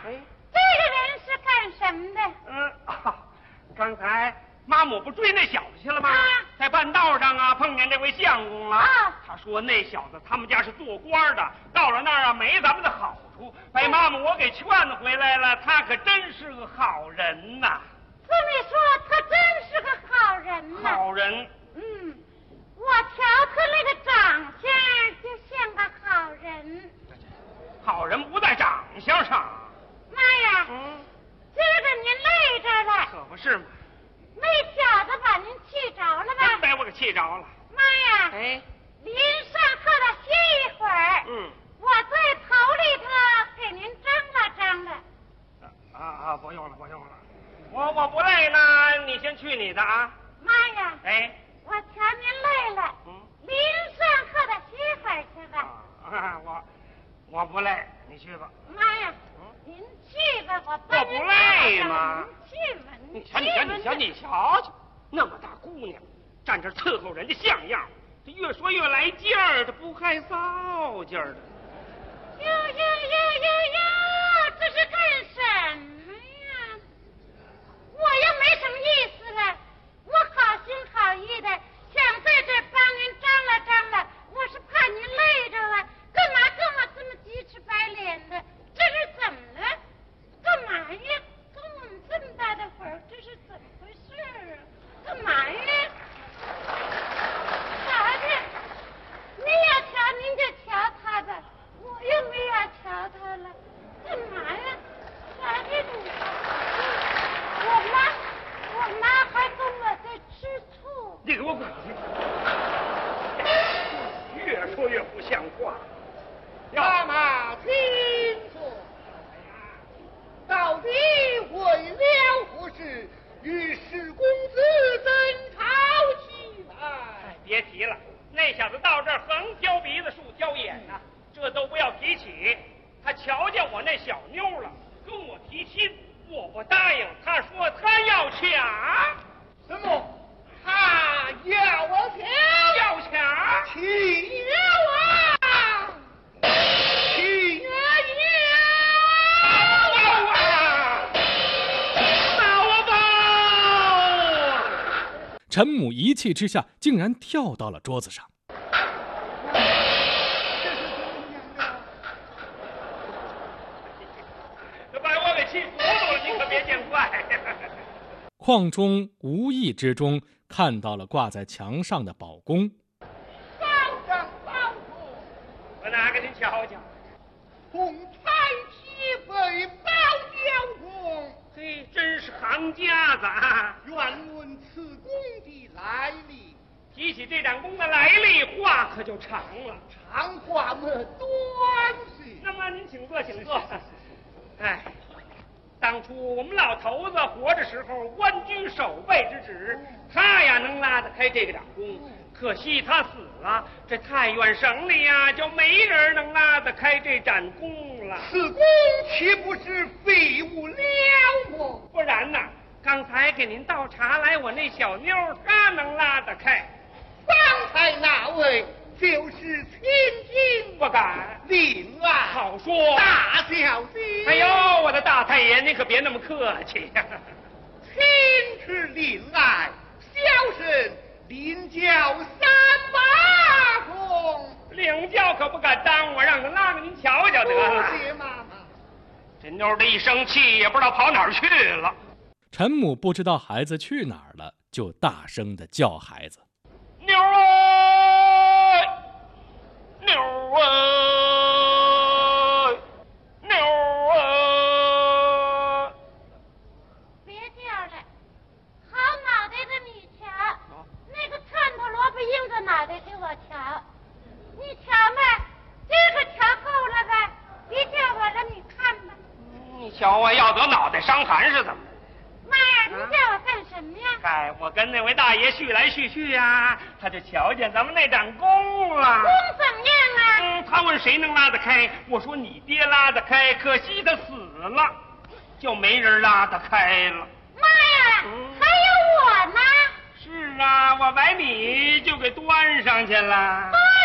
这个人是干什么的？ 刚才妈母不追那小子去了吗？在半道上碰见这位相公了。他说那小子他们家是做官的，到了那儿没咱们的好处，被妈母我给劝回来了。他可真是个好人呐。 这么说，他真是个好人呐。 好人。 我瞧他那个长相就像个好人。 好人不在长相上。 妈呀！今儿个您累着了。 可不是嘛。 那小子把您气着了吧？ 真把我给气着了。 妈呀！您上课了歇一会儿。我在头里头给您张了。 不用了。我不累呢，你先去你的啊。 妈呀！我瞧您累了。您上课的歇会儿去吧。 我不累，你去吧。 妈呀！您去吧，我不累吗？ 您去吧。 你瞧瞧，那么大姑娘，站这伺候人家像样，这越说越来劲儿，这不害臊劲儿的。 哟，这是干什么呀？我又没什么意思了，我好心好意的想在这帮您张罗，我是怕您累着了，干嘛跟我这么鸡翅白脸的？这是怎么了？干嘛呀？跟我们这么大的会儿，这是怎么回事啊？干嘛呀？啥的？您要瞧您就瞧他吧，我又没要瞧他了。干嘛呀？啥的你？我妈还跟我在吃醋。 你给我滚去！越说越不像话。 妈妈清楚，到底为了何事与史公子争吵起来？ 别提了，那小子到这儿横挑鼻子竖挑眼呐，这都不要提起。他瞧见我那小妞了，跟我提亲，我不答应。他说他要抢。 什么？他要抢？ 要抢？ 起了！ 陈母一气之下，竟然跳到了桌子上。 这把我给气糊涂了，你可别见怪。 邝忠无意之中看到了挂在墙上的宝弓。 我拿给您瞧瞧。 红彩旗被包交公， 真是行家子啊！ 愿问此弓的来历。 提起这盏弓的来历，话可就长了。 长话么短些。 那么您请坐，请坐。当初我们老头子活着时候，官居守备之职，他呀能拉得开这个掌弓。可惜他死了，这太原省里呀就没人能拉得开这盏弓了。 此弓岂不是废物了么？ 不然呐，刚才给您倒茶来，我那小妞她能拉得开。 方才那位就是千金， 不敢。 令爱好说， 大小姐。 哎呦，我的大太爷，您可别那么客气呀。 亲是令爱，小生领教三把弓。 领教可不敢当，我让他拉给您瞧瞧得了。 谢妈妈。 这妞的一生气，也不知道跑哪儿去了。 陈母不知道孩子去哪儿了，就大声地叫孩子：“ 妞儿，妞儿，妞儿！” 别叫了，好脑袋的你瞧，那个窜头萝卜硬着脑袋给我瞧，你瞧吧，今儿个瞧够了吧？别叫我了，你看吧。 你瞧我要得脑袋伤寒是怎么？ 妈呀，你叫我干什么呀？ 我跟那位大爷叙来叙去呀，他就瞧见咱们那盏弓了。 弓怎么样啊？ 他问谁能拉得开，我说你爹拉得开，可惜他死了，就没人拉得开了。 妈呀，还有我呢。 是啊，我把你就给端上去了。 哎